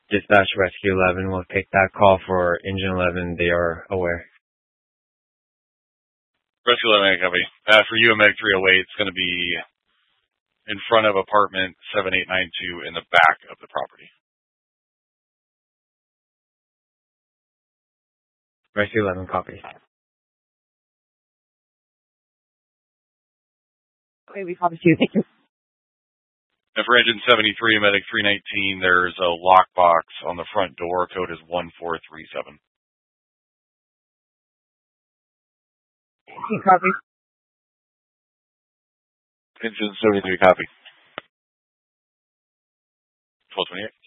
Dispatch Rescue 11 will take that call for Engine 11. They are aware. Rescue 11, copy. For UMEG 308, it's going to be in front of apartment 7892 in the back of the property. Rescue 11, copy. Okay, we promise you. Thank you. And for engine 73, medic 319, there's a lockbox on the front door. Code is 1437. Copy. Engine 73, copy. 1228.